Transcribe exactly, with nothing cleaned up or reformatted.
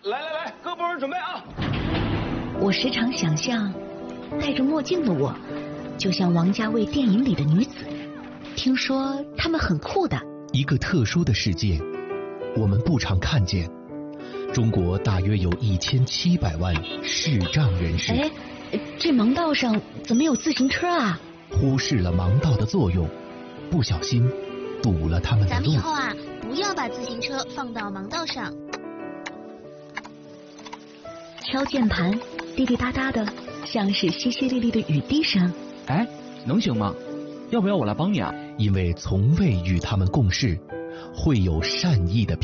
来来来，各部门准备啊！ 我时常想象，戴着墨镜的我，就像王家卫电影里的女子。听说她们很酷的。 一个特殊的世界，我们不常看见。中国大约有一千七百万视障人士。 哎，这盲道上怎么有自行车啊？ 忽视了盲道的作用，不小心堵了他们的路。 咱们以后啊，不要把自行车放到盲道上。 敲键盘，滴滴答答的，像是淅淅沥沥的雨滴声。 哎，能行吗？要不要我来帮你啊？ 因为从未与他们共事，会有善意的